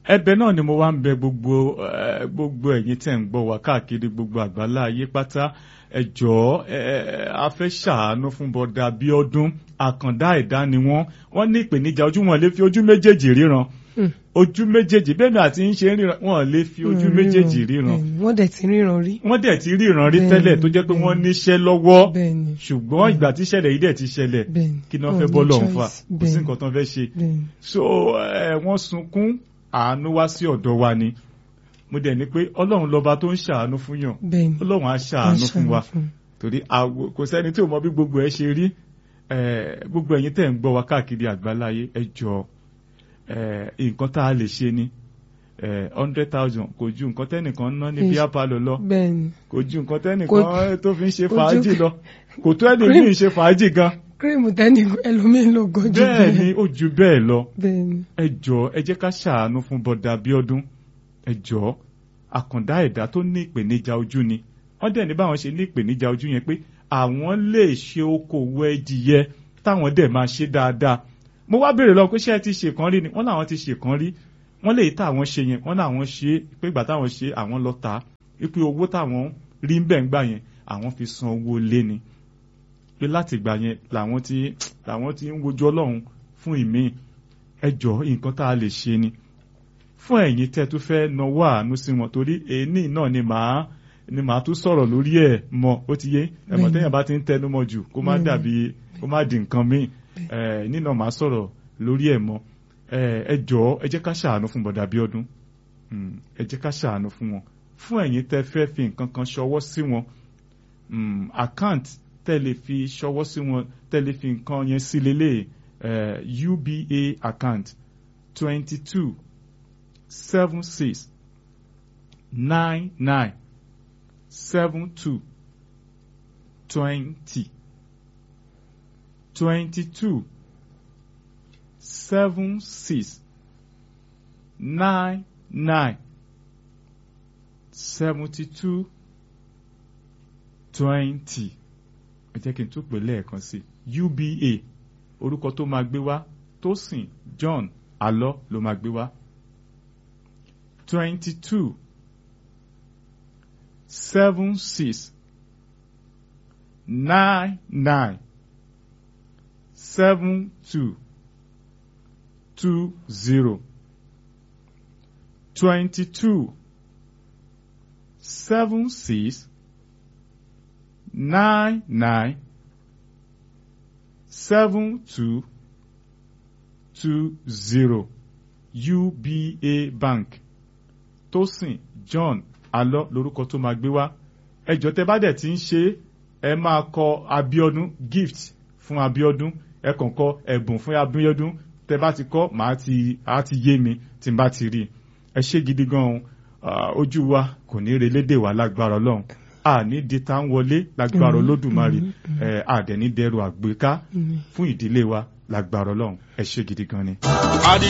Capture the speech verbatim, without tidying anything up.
ẹ̀bẹ̀ náà ni mo wá ń bẹ gbogbo gbogbo ẹ̀yin tẹ́ ń gbọ́ wá káàkiri gbogbo àgbálá ayé pátá ẹ jọ̀ọ́ a fẹ́ ṣàánú fún bọ́dà Abíọ́dún àkàndá ẹ̀dá ni wọ́n wọ́n ní ìpèníjà ojú wọn lè fi ojú méjèèjì ríran ojú méjèèjì bẹ́ẹ̀ ni àti ń ṣe ríran wọn lè fi ojú méjèèjì ríran. wọ́n dẹ̀ ti ríran rí. wọ́n dẹ̀ ti ríran rí tẹ́lẹ̀ tó jẹ́ pé wọ́n níṣẹ́ lọ́wọ́ ṣùgbọ́n ìgbà tí ìṣẹ̀lẹ̀ yìí dẹ̀ ti ṣẹlẹ̀ kí ni wọ́n fẹ́ bọ́ lọ́hùn fà kò sí nǹkan tó ń fẹ́ ṣe. so wọ́n sunkún àánú wá sí ọ̀dọ̀ wa ni mo dẹ̀ ní pé Ọlọ́run lọ́ba tó ń ṣàánú fún yàn Ọlọ́run á ṣàánú fún wa torí kò sẹ́ni tí ò mọ bí gbogbo ẹ ṣe rí gbogbo ẹ̀yin tẹ́ ń gbọ́ wa káàkiri àgbáláyé ẹ jọ̀ọ́ nǹkan tá a lè ṣe ni hundred thousand kò ju nǹkan tẹ́nìkan ná ní bíá palọ̀ lọ kò ju nǹkan tẹ́nìkan tó fi ń ṣe fàájì lọ kò tó ẹni bí ń ṣe fàájì gan. kírìmù tẹ́nì ẹlòmíín ló gọ́jú bẹ́ẹ̀. bẹ́ẹ̀ ni ó ju bẹ́ẹ̀ lọ ẹ jọ̀ọ́ ẹ jẹ́ ká ṣàánú fún bọ́dà Abíọ́dún ẹ jọ̀ọ́ àkàndá ẹ̀dá tó ní ìpèníjà ojú ni wọ́n dẹ̀ ní báwọn ṣe ní ìpèníjà ojú yẹn pé àwọn lè ṣe okòwò ẹdìyẹ táwọn dẹ̀ máa ṣe dáadáa mo wá béèrè lọ pé ṣé ẹ ti ṣe kan rí ni wọ́n làwọn ti ṣe kan rí wọ́n lè tá àwọn ṣe yẹn wọ́n làwọn ṣe pé ìgbà táwọn ṣe àwọn lọ tà pé owó táwọn rí ń bẹ̀ ń gbà yẹn àwọn fi san owó lé ni pé láti ìgbà yẹn làwọn ti làwọn ti ń wojú Ọlọ́run fún ìmí ẹ jọ̀ọ́ nǹkan tá a lè ṣe ni fún ẹ̀yin tẹ́ tó fẹ́ nawọ́ àánú sí wọn torí èéní náà ni màá ni màá tún sọ̀rọ̀ lórí ẹ̀ mọ́ ó ti yé ẹ̀mọ́ tẹ́yìn bá ti ń tẹnu mọ́ jù kó má dàbí kó má di nǹkan míì nínú màá sọ̀rọ̀ lórí ẹ̀ mọ́ ẹ jọ̀ọ́ ẹ jẹ́ ká ṣàánú fún bọ́dà Abíọ́dún ẹ jẹ́ ká ṣàánú fún wọn fún ẹ̀yin tẹ́ fẹ́ fi nǹkan kan ṣọwọ́ sí wọn account tẹ́ lè fi ṣọwọ́ sí wọn tẹ́ lè fi nǹkan yẹn sí lélẹ̀ U B A account twenty two seven six nine nine seven two twenty twenty two seven six nine nine seventy two twenty ẹ jẹ́ kí n tún pè lẹ́ẹ̀kan sí U B A orúkọ tó máa gbé wá Tósìn John Alọ́ ló máa gbé wá twenty two seven six nine nine seven two two zero twenty two seven six nine nine seven two two zero U B A Bank Tósìn John Alọ́ lórúkọ tó máa gbé wá ẹjọ́ tẹ́ bá dẹ̀ ti ń ṣe ẹ máa kọ Abíọ́dún gift fún Abíọ́dún ẹ kàn kọ ẹ̀bùn fún Abíọ́dún tẹ́ bá ti kọ màá ti á ti yé mi tí n bá ti rí ẹ ṣé gidi gan ojú wa kò ní relédè wa lágbára Ọlọ́run àní di tá ń wọlé lágbára Olódùmarè ẹ àdẹ̀ní dẹrù àgbéká fún ìdílé wa lágbára Ọlọ́run ẹ ṣé gidi gan ni.